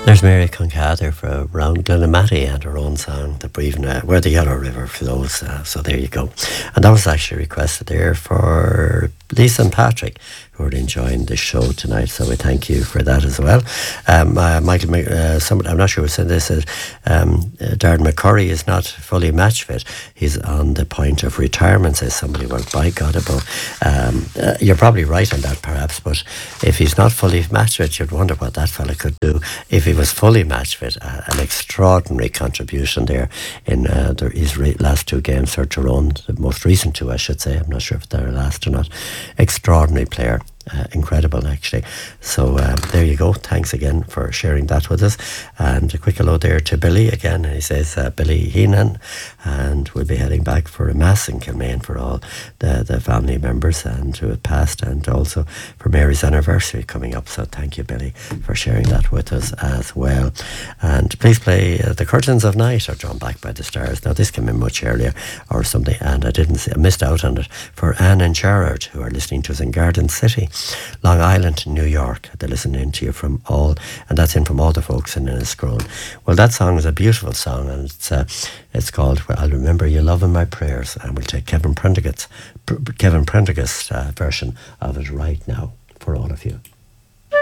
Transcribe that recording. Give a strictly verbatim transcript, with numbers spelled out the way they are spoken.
There's Mary Concather for around Glenamatty and her own song, The Breathing, uh, Where the Yellow River flows. Uh, so there you go. And that was actually requested there for Lisa and Patrick, who are enjoying the show tonight. So we thank you for that as well. Um, uh, Michael, uh, somebody, I'm not sure who said this, uh, um, uh, Darren McCurry is not fully match fit. He's on the point of retirement, says somebody. Well, by God above. Um, uh, you're probably right on that, perhaps, but if he's not fully match fit, you'd wonder what that fella could do if he was fully match fit. Uh, an extraordinary contribution there in uh, the, his re- last two games for Tyrone, the most recent two, I should say. I'm not sure if they're last or not. Extraordinary player. Uh, incredible, actually. So um, there you go. Thanks again for sharing that with us. And a quick hello there to Billy again. He says uh, Billy Heenan, and we'll be heading back for a mass in Kilmaine for all the, the family members and who have passed, and also for Mary's anniversary coming up. So thank you, Billy, for sharing that with us as well. And please play uh, The Curtains of Night, or Drawn Back by the Stars. Now this came in much earlier or something, and I didn't see, I missed out on it, for Anne and Gerard, who are listening to us in Garden City, Long Island, New York. They're listening to you from all, and that's in from all the folks in Enniscrone. Well, that song is a beautiful song, and it's uh, it's called well, I'll Remember Your Love in My Prayers, and we'll take Kevin Prendergast's Kevin Prendergast's uh, version of it right now for all of you.